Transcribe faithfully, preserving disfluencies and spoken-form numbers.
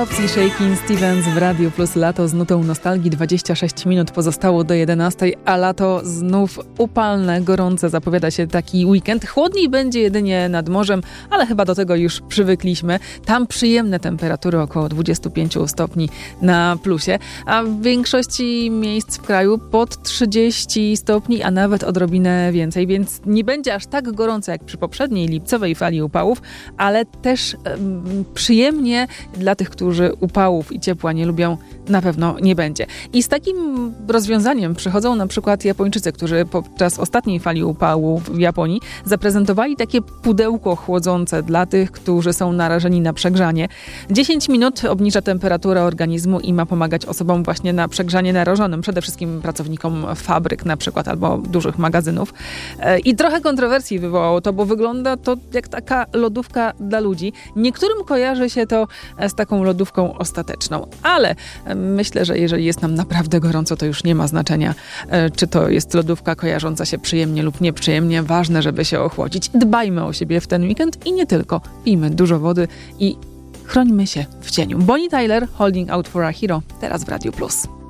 opcji Shakin' Stevens w Radiu Plus. Lato z nutą nostalgii. dwadzieścia sześć minut pozostało do jedenastej, a lato znów upalne, gorące. Zapowiada się taki weekend. Chłodniej będzie jedynie nad morzem, ale chyba do tego już przywykliśmy. Tam przyjemne temperatury około dwadzieścia pięć stopni na plusie, a w większości miejsc w kraju pod trzydzieści stopni, a nawet odrobinę więcej, więc nie będzie aż tak gorąco jak przy poprzedniej lipcowej fali upałów, ale też um, przyjemnie dla tych, którzy upałów i ciepła nie lubią, na pewno nie będzie. I z takim rozwiązaniem przychodzą na przykład Japończycy, którzy podczas ostatniej fali upału w Japonii zaprezentowali takie pudełko chłodzące dla tych, którzy są narażeni na przegrzanie. dziesięć minut obniża temperaturę organizmu i ma pomagać osobom właśnie na przegrzanie narażonym, przede wszystkim pracownikom fabryk na przykład albo dużych magazynów. I trochę kontrowersji wywołało to, bo wygląda to jak taka lodówka dla ludzi. Niektórym kojarzy się to z taką lodówką ostateczną, ale myślę, że jeżeli jest nam naprawdę gorąco, to już nie ma znaczenia, czy to jest lodówka kojarząca się przyjemnie lub nieprzyjemnie. Ważne, żeby się ochłodzić. Dbajmy o siebie w ten weekend i nie tylko. Pijmy dużo wody i chrońmy się w cieniu. Bonnie Tyler, Holding Out for a Hero, teraz w Radiu Plus.